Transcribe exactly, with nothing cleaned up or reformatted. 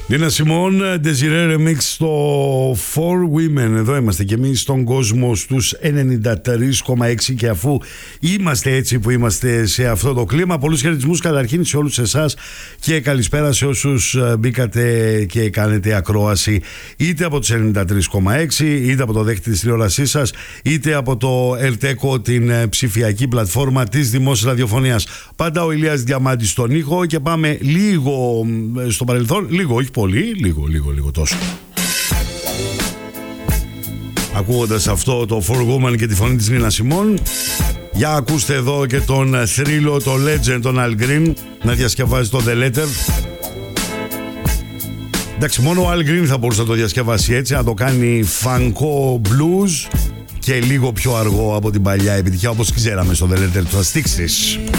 Νίνα Σιμών, Desiree Remix στο For Women. Εδώ είμαστε και εμείς στον κόσμο στους ενενήντα τρία κόμμα έξι και αφού είμαστε έτσι που είμαστε σε αυτό το κλίμα, πολλούς χαιρετισμούς καταρχήν σε όλους εσάς και καλησπέρα σε όσους μπήκατε και κάνετε ακρόαση είτε από τους ενενήντα τρία κόμμα έξι είτε από το δέχτη της τηλεόρασής σας είτε από το Ελτέκο, την ψηφιακή πλατφόρμα της Δημόσιας Ραδιοφωνίας. Πάντα ο Ηλίας Διαμάντης στον ήχο και πάμε λίγο στο παρελθόν, λίγο όχι πολύ, λίγο, λίγο, λίγο τόσο. Ακούγοντας αυτό το For Woman και τη φωνή της Νίνα Σιμών, για ακούστε εδώ και τον θρύλο, το legend, τον Al Green να διασκευάζει το The Letter. Εντάξει, μόνο ο Al Green θα μπορούσε να το διασκευάσει έτσι, να το κάνει φανκό blues και λίγο πιο αργό από την παλιά επιτυχία όπως ξέραμε στο The Letter του Αστίξης.